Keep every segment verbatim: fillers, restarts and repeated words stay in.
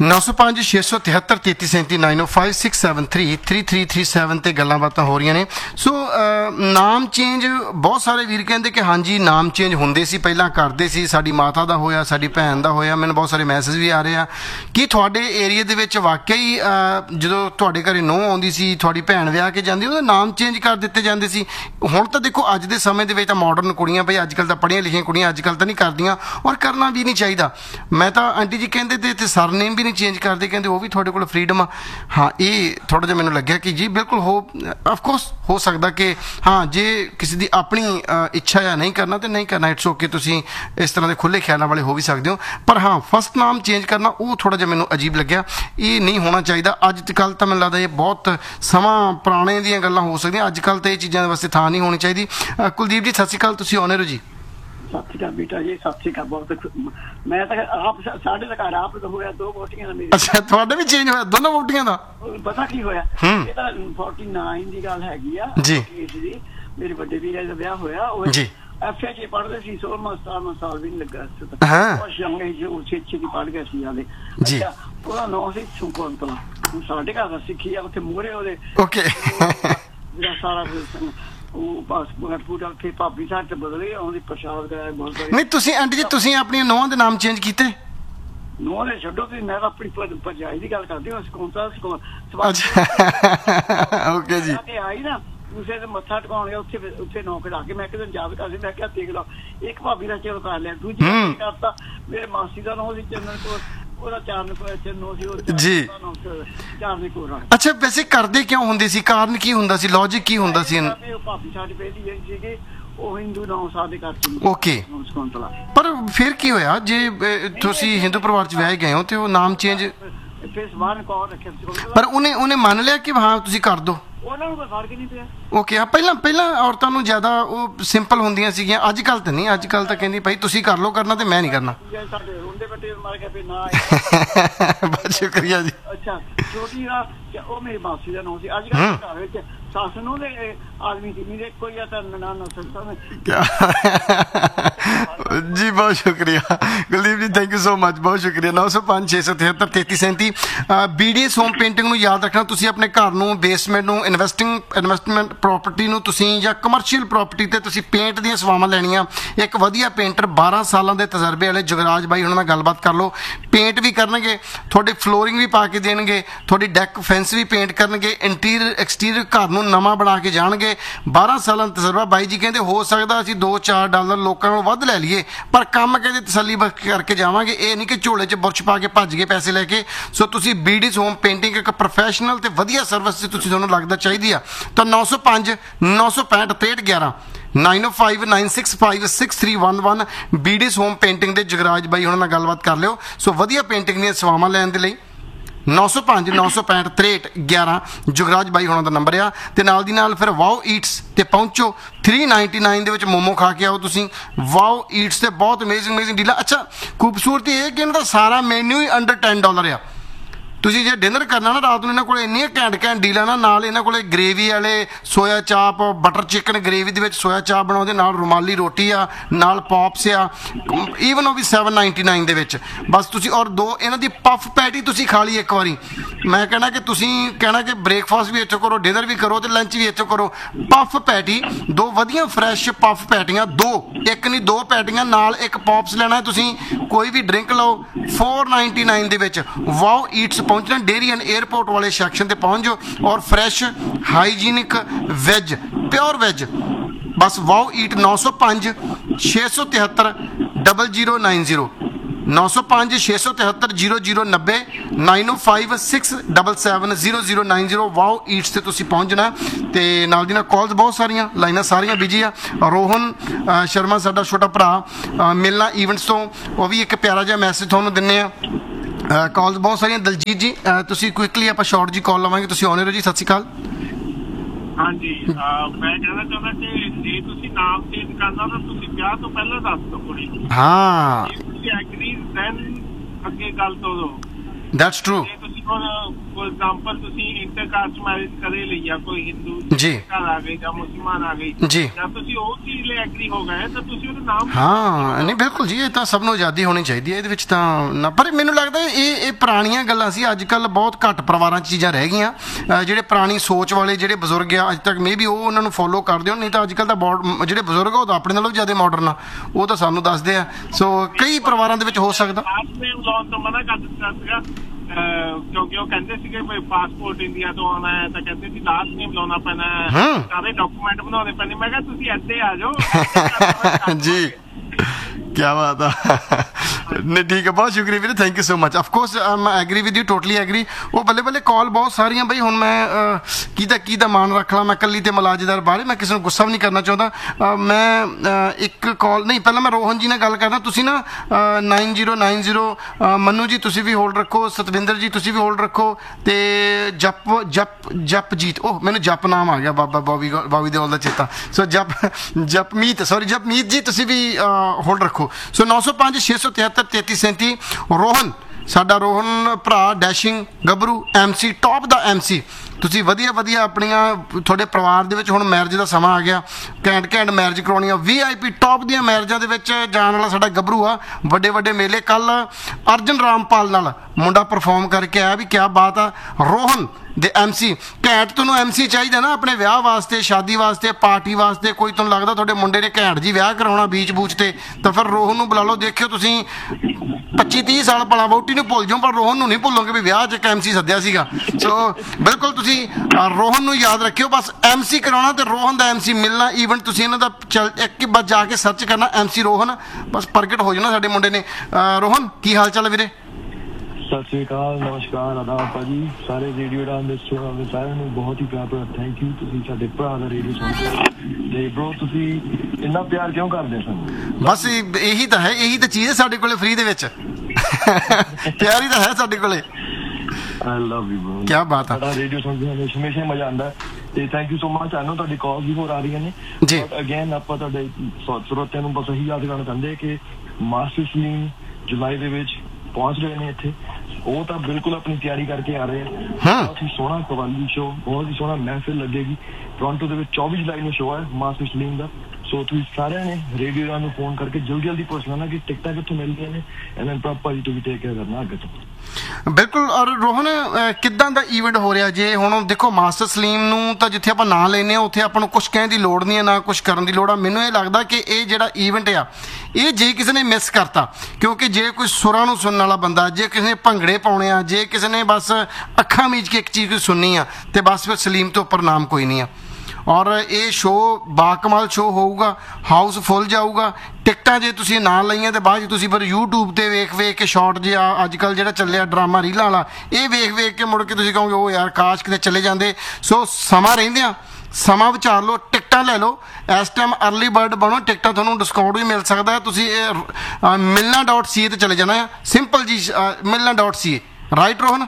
नौ सौ पाँच छे सौ तिहत्तर तेती सैंती नाइन ओ five six seven three three three three seven ते गल्लां बातां हो रही ने। सो नाम चेंज बहुत सारे वीर कहते कि हाँ जी नाम चेंज होंदे सी पहलां करदे सी, साडी माता दा होया, साडी भैन दा होया। मैनूं बहुत सारे मैसेज भी आ रहे हैं कि तुहाडे एरिए दे विच वाकई जदों तुहाडे घरे नूंह आउंदी सी, तुहाडी भैन विआह के जांदी, उहदा नाम चेंज कर दित्ते जांदे सी। हुण तां देखो अज दे समय दे विच तां मॉडर्न कुड़ियां बई अजकल तां पढ़ियां लिखियां कुड़ियां अजकल तां नहीं करदियां और करना भी नहीं चाहिदा। मैं तां आंटी जी कहंदे ते इत्थे सरनेम भी नहीं चेंज करते, कहते वो भी थोड़े को फ्रीडम आ। हाँ ये थोड़ा जिहा मैनूं लग्या कि जी बिल्कुल हो ऑफकोर्स हो सकता कि हाँ जे किसी की अपनी इच्छा है नहीं करना तो नहीं करना, इट्स ओके, तुसीं इस तरह के खुले ख्यालों वाले हो भी सकते हो। पर हाँ फर्स्ट नाम चेंज करना वो थोड़ा जिहा मैनूं अजीब लग्या, ये नहीं होना चाहिए। अजकल तो मैनूं लगदा ये बहुत समा पुराने दियां गल्लां हो सकदियां, अजकल तो ये चीज़ों वास्ते थां नहीं होनी चाहिए। कुलदीप जी सत श्री अकाल, तुसीं आने हो जी। सत श्री अकाल बेटा जी, सत श्री अकाल। बहुत मैं तो आप साढ़े तक आप तो होया दो वोटियां मेरी। अच्छा तुहाडे भी चेंज होया दोनों वोटियां दा? पता की होया ये तां फोर्टी नाइन दी गल हैगी आ जी। मेरे बड़े वीर दा ब्याह होया जी, एफ ए च पढ़दे सी, सोलह सतारह साल भी नहीं लगा। हां और यंग एज उसे अच्छी दी पढ़ गए सी आले। अच्छा ओदा नाम सी सुकंतला, साडे घर दा सिੱਖੀ आ, उत्थे मोरे ओदे ओके जेड़ा सारा नहीं तुसीं आंटी जी तुसीं अपनी नौं दे नाम चेंज कीते? नौं दे छड्डो, तुसीं मैं अपनी भरजाई दी गल करदी हां। सकौंतला ओके जी आई ना दूसरे दे मत्था टकाउण गया, उत्थे उत्थे नौं खड़ा के मैं किते याद करदी, मैं क्या देख लो एक भाभी दा चेल कर लिया, दूजी करता मेरे मासी दा नाम सी चंदन को जी। अच्छा वैसे करदे क्यों हुंदे सी, कारण की हुंदा सी, लॉजिक की हुंदा सी? भाभी साडी पहली जेहड़ी सीगे ਉਹ ਹਿੰਦੂ ਨਾਮ ਸਾਡੇ ਘਰ ਚ ਓਕੇ। ਪਰ ਫਿਰ ਕੀ ਹੋਇਆ ਜੇ ਤੁਸੀਂ ਹਿੰਦੂ ਪਰਿਵਾਰ ਚ ਵਿਆਹੇ ਗਏ ਹੋ ਤੇ ਉਹ ਨਾਮ ਚੇਂਜ ਫਿਰ ਸਵਾਨ ਕੌਰ ਰੱਖਿਆ ਸੀ? ਪਰ ਉਹਨੇ ਉਹਨੇ ਮੰਨ ਲਿਆ ਕਿ ਹਾਂ ਤੁਸੀਂ ਕਰ ਦੋ? ਉਹਨਾਂ ਨੂੰ ਕੋਈ ਫਰਕ ਨਹੀਂ ਪਿਆ। ਓਕੇ ਆ ਪਹਿਲਾਂ ਪਹਿਲਾਂ ਔਰਤਾਂ ਨੂੰ ਜ਼ਿਆਦਾ ਉਹ ਸਿੰਪਲ ਹੁੰਦੀਆਂ ਸੀਗੀਆਂ, ਅੱਜ ਕੱਲ ਤਾਂ ਨਹੀਂ, ਅੱਜ ਕੱਲ ਤਾਂ ਕਹਿੰਦੀ ਭਾਈ ਤੁਸੀਂ ਕਰ ਲਓ ਕਰਨਾ ਤੇ ਮੈਂ ਨਹੀਂ ਕਰਨਾ। ਸਾਡੇ ਹੁੰਦੇ ਬੱਟੇ ਮਾਰ ਕੇ ਫਿਰ ਨਾ ਬਹੁਤ ਸ਼ੁਕਰੀਆ ਜੀ। ਅੱਛਾ ਛੋਟੀ ਦਾ ਉਹ ਮੇਰੀ ਮਾਸੀ ਦਾ ਨਾਮ ਸੀ। ਅੱਜ ਕੱਲ ਘਰ ਵਿੱਚ ਸੱਸ ਨੂੰ ਦੇ ਆਦਮੀ ਸੀ ਮੇਰੇ ਕੋਈ ਆ ਤਾਂ ਨਨਾਣ ਸੱਸਾਂ ਨੇ जी बहुत शुक्रिया कुलदीप जी, थैंक यू सो मच, बहुत शुक्रिया। नौ सौ पाँच छे सौ तिहत्तर तेती सैंती B D S home painting ਨੂੰ याद रखना, ਤੁਸੀਂ ਆਪਣੇ ਘਰ ਨੂੰ ਬੇਸਮੈਂਟ ਨੂੰ ਇਨਵੈਸਟਿੰਗ ਇਨਵੈਸਟਮੈਂਟ ਪ੍ਰੋਪਰਟੀ ਨੂੰ ਤੁਸੀਂ ਜਾਂ ਕਮਰਸ਼ੀਅਲ ਪ੍ਰੋਪਰਟੀ ਤੇ ਤੁਸੀਂ ਪੇਂਟ ਦੀਆਂ ਸੇਵਾਵਾਂ ਲੈਣੀਆਂ। ਇੱਕ ਵਧੀਆ ਪੇਂਟਰ ਬਾਰਾਂ ਸਾਲਾਂ ਦੇ ਤਜਰਬੇ ਵਾਲੇ ਜੁਗਰਾਜ ਬਾਈ ਉਹਨਾਂ ਨਾਲ ਗੱਲਬਾਤ ਕਰ ਲਓ, ਪੇਂਟ ਵੀ ਕਰਨਗੇ, ਤੁਹਾਡੇ ਫਲੋਰਿੰਗ ਵੀ ਪਾ ਕੇ ਦੇਣਗੇ, ਤੁਹਾਡੀ ਡੈਕ ਫੈਂਸ ਵੀ ਪੇਂਟ ਕਰਨਗੇ, ਇੰਟੀਰੀਅਰ ਐਕਸਟੀਰੀਅਰ ਘਰ ਨੂੰ ਨਵਾਂ ਬਣਾ ਕੇ ਜਾਣਗੇ। ਬਾਰਾਂ ਸਾਲਾਂ ਦਾ ਤਜਰਬਾ। ਬਾਈ ਜੀ ਕਹਿੰਦੇ ਹੋ ਸਕਦਾ ਅਸੀਂ ਦੋ ਚਾਰ ਡਾਲਰ ਲੋਕਾਂ ਨੂੰ ਵੱਧ ਲੈ ਲਈਏ ਪਰ ਕੰਮ ਕਹਿੰਦੇ ਤਸੱਲੀ ਬਖਸ਼ ਕਰਕੇ ਜਾਵਾਂਗੇ, ਇਹ ਨਹੀਂ ਕਿ ਝੋਲੇ 'ਚ ਬੁਰਸ਼ ਪਾ ਕੇ ਭੱਜ ਕੇ ਪੈਸੇ ਲੈ ਕੇ। ਸੋ ਤੁਸੀਂ ਬੀਡੀਜ਼ ਹੋਮ ਪੇਂਟਿੰਗ ਇੱਕ ਪ੍ਰੋਫੈਸ਼ਨਲ ਤੇ ਵਧੀਆ ਸਰਵਿਸ ਤੇ ਤੁਸੀਂ ਤੁਹਾਨੂੰ ਲੱਗਦਾ ਚਾਹੀਦੀ ਆ ਤਾਂ ਨੌ ਸੌ ਪੰਜ ਨੌ ਸੌ ਪੈਂਹਠ ਤੇਹਠ ਗਿਆਰਾਂ ਨਾਈਨ ਓ five nine six five six three one one ਬੀਡੀਜ਼ home painting ਦੇ ਜਗਰਾਜ ਬਾਈ ਉਹਨਾਂ ਨਾਲ ਗੱਲਬਾਤ ਕਰ ਲਿਓ। ਸੋ ਵਧੀਆ ਪੇਂਟਿੰਗ ਦੀਆਂ ਸੇਵਾਵਾਂ ਲੈਣ ਦੇ ਲਈ ਨੌ ਸੌ ਪੰਜ ਨੌ ਸੌ ਪੈਂਹਠ ਤ੍ਰੇਹਠ ਗਿਆਰਾਂ ਜੁਗਰਾਜ ਬਾਈ ਹੋਣਾ ਦਾ ਨੰਬਰ ਆ। ਤੇ ਨਾਲ ਦੀ ਨਾਲ ਫਿਰ ਵਾਓ ਈਟਸ ਤੇ ਪਹੁੰਚੋ, ਥ੍ਰੀ ਨਾਈਨਟੀ ਨਾਈਨ ਦੇ ਵਿੱਚ ਮੋਮੋ ਖਾ ਕੇ ਆਓ ਤੁਸੀਂ। ਵਾਓ ਈਟਸ ਤੇ ਬਹੁਤ ਅਮੇਜ਼ਿੰਗ ਅਮੇਜ਼ਿੰਗ ਡੀਲਾਂ। ਅੱਛਾ ਖੂਬਸੂਰਤੀ ਇਹ ਕਿ ਇਹਨਾਂ ਦਾ ਸਾਰਾ ਮੈਨਿਊ ਹੀ ਅੰਡਰ ਟੈਨ ਡਾਲਰ ਆ। ਤੁਸੀਂ ਜੇ ਡਿਨਰ ਕਰਨਾ ਨਾ ਰਾਤ ਨੂੰ ਇਹਨਾਂ ਕੋਲ ਇੰਨੀਆਂ ਘੈਂਟ ਘੈਂਟ ਡੀਲਾਂ ਨਾ, ਨਾਲ ਇਹਨਾਂ ਕੋਲ ਗ੍ਰੇਵੀ ਵਾਲੇ ਸੋਇਆ ਚਾਪ, ਬਟਰ ਚਿਕਨ ਗ੍ਰੇਵੀ ਦੇ ਵਿੱਚ ਸੋਇਆ ਚਾਪ ਬਣਾਉਂਦੇ, ਨਾਲ ਰੁਮਾਲੀ ਰੋਟੀ ਆ, ਨਾਲ ਪੌਪਸ ਆ, ਈਵਨ ਉਹ ਵੀ ਸੈਵਨ ਨਾਈਨਟੀ ਨਾਈਨ ਦੇ ਵਿੱਚ ਬਸ ਤੁਸੀਂ। ਔਰ ਦੋ ਇਹਨਾਂ ਦੀ ਪਫ ਪੈਟੀ ਤੁਸੀਂ ਖਾ ਲਈ ਇੱਕ ਵਾਰੀ, ਮੈਂ ਕਹਿਣਾ ਕਿ ਤੁਸੀਂ ਕਹਿਣਾ ਕਿ ਬ੍ਰੇਕਫਾਸਟ ਵੀ ਇੱਥੋਂ ਕਰੋ, ਡਿਨਰ ਵੀ ਕਰੋ ਤੇ ਲੰਚ ਵੀ ਇੱਥੋਂ ਕਰੋ। ਪਫ ਪੈਟੀ ਦੋ ਵਧੀਆ ਫਰੈਸ਼ ਪਫ ਪੈਟੀਆਂ, ਦੋ ਇੱਕ ਨਹੀਂ ਦੋ ਪੈਟੀਆਂ, ਨਾਲ ਇੱਕ ਪੌਪਸ ਲੈਣਾ ਤੁਸੀਂ, ਕੋਈ ਵੀ ਡਰਿੰਕ ਲਓ, फोर नाइनटी नाइन ਦੇ ਵਿੱਚ ਵਾਓ ਈਟਸ ਪਹੁੰਚਣਾ। ਡੇਅਰੀ ਐਂਡ 에ਅਰਪੋਰਟ ਵਾਲੇ ਸੈਕਸ਼ਨ ਤੇ ਪਹੁੰਚ ਜਾਓ ਔਰ fresh hygienic veg pure veg ਬਸ ਵਾਓ ਈਟ ਨੌ ਸੌ ਪੰਜ ਛੇ ਸੌ ਤਿਹੱਤਰ ਡਬਲ ਜ਼ੀਰੋ ਨਾਈਨ ਜ਼ੀਰੋ ਨੌ ਸੌ ਪੰਜ ਛੇ ਸੌ ਤਿਹੱਤਰ ਜ਼ੀਰੋ ਜ਼ੀਰੋ ਨੱਬੇ ਨਾਈਨ ਓ five six double seven zero zero nine zero wow Eats ਤੇ ਤੁਸੀਂ ਪਹੁੰਚਣਾ। ਤੇ ਨਾਲ ਦੀ ਨਾਲ ਕਾਲਸ ਬਹੁਤ ਸਾਰੀਆਂ, ਲਾਈਨਾਂ ਸਾਰੀਆਂ ਬਿਜੀ ਆ। ਰੋਹਨ ਸ਼ਰਮਾ ਸਾਡਾ ਛੋਟਾ ਭਰਾ ਮਿਲਣਾ ਈਵੈਂਟਸ ਤੋਂ, ਉਹ ਵੀ ਇੱਕ ਪਿਆਰਾ ਜਿਹਾ ਮੈਸੇਜ ਤੁਹਾਨੂੰ ਦਿੰਦੇ ਆ। ਕਾਲਸ ਬਹੁਤ ਸਾਰੀਆਂ। ਦਲਜੀਤ ਜੀ ਤੁਸੀਂ ਕੁਇਕਲੀ ਆਪਾਂ ਸ਼ਾਰਟ ਜੀ ਕਾਲ ਲਵਾਂਗੇ, ਤੁਸੀਂ ਆਉਣੇ ਰਹੋ ਜੀ। ਸਤਿ ਸ਼੍ਰੀ ਅਕਾਲ। ਹਾਂਜੀ ਮੈਂ ਕਹਿਣਾ ਚਾਹੁੰਦਾ ਕਿ ਜੇ ਤੁਸੀਂ ਨਾਮ ਚੇਂਜ ਕਰਨਾ ਤਾਂ ਤੁਸੀਂ ਵਿਆਹ ਤੋਂ ਪਹਿਲਾਂ ਦੱਸ ਦਿਓ ਕੁੜੀ ਨੂੰ। ਹਾਂ ਤੁਸੀਂ ਐਗਰੀ ਦੈਨ ਅੱਗੇ ਗੱਲ ਤੋਂ ਦੋ। That's true. ਜੇ ਤੁਸੀਂ ਫੋਰ ਐਗਜ਼ਾਮਪਲ ਤੁਸੀਂ ਇੰਟਰਕਾਸਟ ਮੈਰਿਜ ਕਦੇ ਲਈ ਆ, ਕੋਈ ਹਿੰਦੂ ਜੀ ਘਰ ਆ ਗਈ ਜਾਂ ਮੁਸਲਮਾਨ ਆ ਗਈ ਜੀ, ਜਾਂ ਤੁਸੀਂ ਉਹ ਚੀਜ਼ ਲਈ ਐਗਰੀ ਹੋ ਗਏ ਤਾਂ ਤੁਸੀਂ ਉਹਦਾ ਨਾਮ ਹਾਂ ਨਹੀਂ ਬਿਲਕੁਲ ਜੀ, ਇਹ ਤਾਂ ਸਭ ਨੂੰ ਆਜ਼ਾਦੀ ਹੋਣੀ ਚਾਹੀਦੀ ਹੈ ਇਹਦੇ ਵਿੱਚ ਤਾਂ ਨਾ। ਪਰ ਮੈਨੂੰ ਲੱਗਦਾ ਇਹ ਇਹ ਪੁਰਾਣੀਆਂ ਗੱਲਾਂ ਸੀ, ਅੱਜ ਕੱਲ੍ਹ ਬਹੁਤ ਘੱਟ ਪਰਿਵਾਰਾਂ 'ਚ ਚੀਜ਼ਾਂ ਰਹਿ ਗਈਆਂ। ਅ, ਜਿਹੜੇ ਪੁਰਾਣੀ ਸੋਚ ਵਾਲੇ ਜਿਹੜੇ ਬਜ਼ੁਰਗ ਆ ਅੱਜ ਤੱਕ ਮੇ ਵੀ ਉਹ ਉਹਨਾਂ ਨੂੰ ਫੋਲੋ ਕਰਦੇ ਹੋ, ਨਹੀਂ ਤਾਂ ਅੱਜ ਕੱਲ੍ਹ ਤਾਂ ਬੌ ਜਿਹੜੇ ਬਜ਼ੁਰਗ ਆ ਉਹ ਤਾਂ ਆਪਣੇ ਨਾਲੋਂ ਵੀ ਜ਼ਿਆਦਾ ਮਾਡਰਨ ਆ, ਉਹ ਤਾਂ ਸਾਨੂੰ ਦੱਸਦੇ ਆ। ਸੋ ਕਈ ਪਰਿਵਾਰਾਂ ਦੇ ਵਿੱਚ ਹੋ ਸਕਦਾ ਨੇ ਲਾਉਣ ਤੋਂ ਮਨਾ ਕਰ ਦਿੱਤਾ ਸੀਗਾ ਕਿਉਂਕਿ ਉਹ ਕਹਿੰਦੇ ਸੀਗੇ ਵੀ ਪਾਸਪੋਰਟ ਇੰਡੀਆ ਤੋਂ ਆਉਣਾ ਹੈ ਤਾਂ ਕਹਿੰਦੇ ਸੀ ਲਾਸਟ ਨੇਮ ਲਾਉਣਾ ਪੈਣਾ, ਸਾਰੇ ਡਾਕੂਮੈਂਟ ਬਣਾਉਣੇ ਪੈਣੇ। ਮੈਂ ਕਿਹਾ ਤੁਸੀਂ ਇੱਥੇ ਆ ਜਾਓ ਜੀ, ਕਿਆ ਬਾਤ ਆ। ਨਹੀਂ ਠੀਕ ਹੈ, ਬਹੁਤ ਸ਼ੁਕਰੀਆ ਵੀਰੇ, thank you so much. Of course ਮੈਂ agri with you, totally agri. ਉਹ ਬੱਲੇ ਬੱਲੇ ਕਾਲ ਬਹੁਤ ਸਾਰੀਆਂ ਬਈ, ਹੁਣ ਮੈਂ ਕਿਹਦਾ ਕਿਹਦਾ ਮਾਨ ਰੱਖ ਲਾਂ, ਮੈਂ ਕੱਲੀ ਤੇ ਮਲਾਜੇਦਾਰ ਬਾਰੇ ਮੈਂ ਕਿਸੇ ਨੂੰ ਗੁੱਸਾ ਵੀ ਨਹੀਂ ਕਰਨਾ ਚਾਹੁੰਦਾ। ਮੈਂ ਇੱਕ ਕਾਲ ਨਹੀਂ, ਪਹਿਲਾਂ ਮੈਂ ਰੋਹਨ ਜੀ ਨਾਲ ਗੱਲ ਕਰਦਾ। ਤੁਸੀਂ ਨਾ ਨਾਈਨ ਜ਼ੀਰੋ ਨਾਈਨ ਜ਼ੀਰੋ ਮੰਨੂ ਜੀ ਤੁਸੀਂ ਵੀ ਹੋਲਡ ਰੱਖੋ, ਸਤਵਿੰਦਰ ਜੀ ਤੁਸੀਂ ਵੀ ਹੋਲਡ ਰੱਖੋ, ਤੇ ਜਪ ਜਪ ਜਪਜੀਤ, ਉਹ ਮੈਨੂੰ ਜਪ ਨਾਮ ਆ ਗਿਆ, ਬਾਬਾ ਬੋਬੀ ਬੋਬੀ ਦੇ ਦਾ ਚੇਤਾ। ਸੋ ਜਪ ਜਪਮੀਤ ਸੌਰੀ ਜਪਮੀਤ ਜੀ ਤੁਸੀਂ ਵੀ ਹੋਲਡ ਰੱਖੋ। ਸੋ ਨੌ ਸੌ ਪੰਜ ਛੇ ਸੌ ਤਿਹੱਤਰ ਤੇਤੀ ਸੈਂਤੀ। ਰੋਹਨ ਸਾਡਾ ਰੋਹਨ ਭਰਾ ਡੈਸ਼ਿੰਗ ਗੱਭਰੂ ਐਮ ਸੀ, ਟੌਪ ਦਾ ਐਮ ਸੀ। ਤੁਸੀਂ ਵਧੀਆ ਵਧੀਆ ਆਪਣੀਆਂ ਤੁਹਾਡੇ ਪਰਿਵਾਰ ਦੇ ਵਿੱਚ ਹੁਣ ਮੈਰਿਜ ਦਾ ਸਮਾਂ ਆ ਗਿਆ, ਘੈਂਟ ਘੈਂਟ ਮੈਰਿਜ ਕਰਾਉਣੀਆਂ, ਵੀ ਆਈ ਪੀ ਟੌਪ ਦੀਆਂ ਮੈਰਿਜਾਂ ਦੇ ਵਿੱਚ ਜਾਣ ਵਾਲਾ ਸਾਡਾ ਗੱਭਰੂ ਆ। ਵੱਡੇ ਵੱਡੇ ਮੇਲੇ, ਕੱਲ੍ਹ ਅਰਜਨ ਰਾਮਪਾਲ ਨਾਲ ਮੁੰਡਾ ਪਰਫਾਰਮ ਕਰਕੇ ਆਇਆ, ਵੀ ਕਿਆ ਬਾਤ ਆ। ਰੋਹਨ ਦੇ ਐਮ ਸੀ ਘੈਂਟ। ਤੁਹਾਨੂੰ ਐਮ ਸੀ ਚਾਹੀਦਾ ਨਾ ਆਪਣੇ ਵਿਆਹ ਵਾਸਤੇ, ਸ਼ਾਦੀ ਵਾਸਤੇ, ਪਾਰਟੀ ਵਾਸਤੇ, ਕੋਈ ਤੁਹਾਨੂੰ ਲੱਗਦਾ ਤੁਹਾਡੇ ਮੁੰਡੇ ਨੇ ਘੈਂਟ ਜੀ ਵਿਆਹ ਕਰਾਉਣਾ ਬੀਚ ਬੂਚ ਤੇ, ਤਾਂ ਫਿਰ ਰੋਹਨ ਨੂੰ ਬੁਲਾ ਲਓ। ਦੇਖਿਓ ਤੁਸੀਂ ਪੱਚੀ ਤੀਹ ਸਾਲ ਭਲਾ ਵਹੁਟੀ ਨੂੰ ਭੁੱਲ ਜਾਓ, ਪਰ ਰੋਹਨ ਨੂੰ ਨਹੀਂ ਭੁੱਲੋਗੇ ਵੀ ਵਿਆਹ 'ਚ ਇੱਕ ਐਮ ਸੀ ਸੱਦਿਆ ਸੀਗਾ। ਸੋ ਬਿਲਕੁਲ ਤੁਸੀਂ ਰੋਹਨ ਨੂੰ ਯਾਦ ਰੱਖਿਓ। ਬਸ ਐਮ ਸੀ ਕਰਾਉਣਾ ਤੇ ਰੋਹਨ ਦਾ ਐਮ ਸੀ ਮਿਲਣਾ ਈਵੈਂਟ, ਤੁਸੀਂ ਇਹਨਾਂ ਦਾ ਚੱਲ ਇੱਕ ਬਸ ਜਾ ਕੇ ਸਰਚ ਕਰਨਾ ਐਮ ਸੀ ਰੋਹਨ, ਬਸ ਪ੍ਰਗਟ ਹੋ ਜਾਣਾ ਸਾਡੇ ਮੁੰਡੇ ਨੇ। ਰੋਹਨ ਕੀ ਹਾਲ ਚਾਲ ਵੀਰੇ? ਸਤਿ ਸ੍ਰੀ ਅਕਾਲ, ਨਮਸਕਾਰ, ਆਦਾਬ ਭਾਜੀ। ਸਾਰੇ ਰੇਡੀਓ ਉਡਾਨ ਦੇ ਸੁਣਨ ਦੇ ਸਾਰਿਆਂ ਨੂੰ ਬਹੁਤ ਹੀ ਪਿਆਰ ਭਰਾ ਥੈਂਕ ਯੂ। ਤੁਸੀਂ ਸਾਡੇ ਭਰਾ ਦਾ ਰੇਡੀਓ ਸੁਣਦੇ ਹੋ ਤੇ ਬ్రో ਤੁਸੀਂ ਇੰਨਾ ਪਿਆਰ ਕਿਉਂ ਕਰਦੇ ਸਾਨੂੰ? ਬਸ ਇਹੀ ਤਾਂ ਹੈ, ਇਹੀ ਤਾਂ ਚੀਜ਼ ਹੈ ਸਾਡੇ ਕੋਲੇ ਫ੍ਰੀ ਦੇ ਵਿੱਚ, ਪਿਆਰ ਹੀ ਤਾਂ ਹੈ ਸਾਡੇ ਕੋਲੇ। ਆਈ ਲਵ ਯੂ ਬ్రో, ਕੀ ਬਾਤ ਆ। ਤੁਹਾਡਾ ਰੇਡੀਓ ਸੁਣਦੇ ਹਾਂ ਹਮੇਸ਼ਾ ਮਜ਼ਾ ਆਉਂਦਾ ਤੇ ਥੈਂਕ ਯੂ ਸੋ ਮਚ। ਆਈ ਨੋ ਤੁਹਾਡੀ ਕਾਲ ਵੀ ਹੋਰ ਆ ਰਹੀਆਂ ਨੇ ਜੀ। ਬਟ ਅਗੇਨ ਆਪਾਂ ਤੁਹਾਡੇ ਸਰੋਤਿਆਂ ਨੂੰ ਬਸ ਇਹੀ ਯਾਦ ਕਰਨਾ ਚਾਹੁੰਦੇ ਕਿ ਮਾਸਟਰ ਸਲੀਮ ਜੁਲਾਈ ਦੇ ਵਿੱਚ ਪਹੁੰਚ ਰਹੇ ਨੇ ਇੱਥੇ। ਉਹ ਤਾਂ ਬਿਲਕੁਲ ਆਪਣੀ ਤਿਆਰੀ ਕਰਕੇ ਆ ਰਹੇ ਆ। ਬਹੁਤ ਹੀ ਸੋਹਣਾ ਕਵਾਲੀ ਸ਼ੋ, ਬਹੁਤ ਹੀ ਸੋਹਣਾ ਮਹਿਫਿਲ ਲੱਗੇਗੀ। ਟੋਰਾਂਟੋ ਦੇ ਵਿੱਚ ਚੌਵੀ ਜੁਲਾਈ ਨੂੰ ਸ਼ੋ ਹੈ ਮਾਸਟਰ ਸਲੀਮ ਦਾ। ਸੋ ਤੁਸੀਂ ਸਾਰਿਆਂ ਨੇ ਰੇਡੀਓ ਨੂੰ ਫੋਨ ਕਰਕੇ ਜਲਦੀ ਜਲਦੀ ਪੁੱਛ ਲੈਣਾ ਕਿ ਟਿਕਟਾਂ ਕਿੱਥੋਂ ਮਿਲਦੀਆਂ ਨੇ, ਐਂਡ ਪ੍ਰੋਪਰ ਜੀ ਟੇਕ ਕੇਅਰ ਕਰਨਾ ਅੱਗੇ ਤੋਂ। ਬਿਲਕੁਲ। ਔਰ ਰੋਹਨ ਕਿੱਦਾਂ ਦਾ ਈਵੈਂਟ ਹੋ ਰਿਹਾ? ਜੇ ਹੁਣ ਦੇਖੋ ਮਾਸਟਰ ਸਲੀਮ ਨੂੰ ਤਾਂ ਜਿੱਥੇ ਆਪਾਂ ਨਾਂ ਲੈਂਦੇ ਹਾਂ ਉੱਥੇ ਆਪਾਂ ਨੂੰ ਕੁਛ ਕਹਿਣ ਦੀ ਲੋੜ ਨਹੀਂ ਹੈ, ਨਾ ਕੁਛ ਕਰਨ ਦੀ ਲੋੜ ਆ। ਮੈਨੂੰ ਇਹ ਲੱਗਦਾ ਕਿ ਇਹ ਜਿਹੜਾ ਈਵੈਂਟ ਆ ਇਹ ਜੇ ਕਿਸੇ ਨੇ ਮਿਸ ਕਰਤਾ, ਕਿਉਂਕਿ ਜੇ ਕੋਈ ਸੁਰਾਂ ਨੂੰ ਸੁਣਨ ਵਾਲਾ ਬੰਦਾ, ਜੇ ਕਿਸੇ ਨੇ ਭੰਗੜੇ ਪਾਉਣੇ ਆ, ਜੇ ਕਿਸੇ ਨੇ ਬਸ ਅੱਖਾਂ ਮੀਚ ਕੇ ਇੱਕ ਚੀਜ਼ ਕੋਈ ਸੁਣਨੀ ਆ, ਤੇ ਬਸ ਫਿਰ ਸਲੀਮ ਤੋਂ ਉੱਪਰ ਨਾਮ ਕੋਈ ਨਹੀਂ ਆ। ਔਰ ਇਹ ਸ਼ੋਅ ਬਾਕਮਾਲ ਸ਼ੋਅ ਹੋਊਗਾ, ਹਾਊਸ ਫੁੱਲ ਜਾਊਗਾ। ਟਿਕਟਾਂ ਜੇ ਤੁਸੀਂ ਨਾ ਲਈਆਂ ਤੇ ਬਾਅਦ 'ਚ ਤੁਸੀਂ ਫਿਰ ਯੂਟਿਊਬ ਤੇ ਵੇਖ ਵੇਖ ਕੇ ਸ਼ਾਰਟ ਜਿਹਾ ਅੱਜ ਕੱਲ੍ਹ ਜਿਹੜਾ ਚੱਲਿਆ ਡਰਾਮਾ ਰੀਲਾਂ ਵਾਲਾ, ਇਹ ਵੇਖ ਵੇਖ ਕੇ ਮੁੜ ਕੇ ਤੁਸੀਂ ਕਹੋਗੇ ਉਹ ਯਾਰ ਕਾਸ਼ ਕਿਤੇ ਚਲੇ ਜਾਂਦੇ। ਸੋ ਸਮਾਂ ਰਹਿੰਦਿਆਂ ਸਮਾਂ ਵਿਚਾਰ ਲਓ, ਟਿਕਟਾਂ ਲੈ ਲਓ। ਇਸ ਟਾਈਮ ਅਰਲੀ ਬਰਡ ਬਣੋ, ਟਿਕਟਾਂ ਤੁਹਾਨੂੰ ਡਿਸਕਾਊਂਟ ਵੀ ਮਿਲ ਸਕਦਾ ਹੈ। ਤੁਸੀਂ ਇਹ ਮਿਲਣਾ ਡਾਟ ਸੀ ਏ 'ਤੇ ਚਲੇ ਜਾਣਾ ਹੈ, ਸਿੰਪਲ ਜੀ, ਮਿਲਣਾ ਡਾਟ ਸੀ ਏ, ਰਾਈਟ ਰੋਹਨ?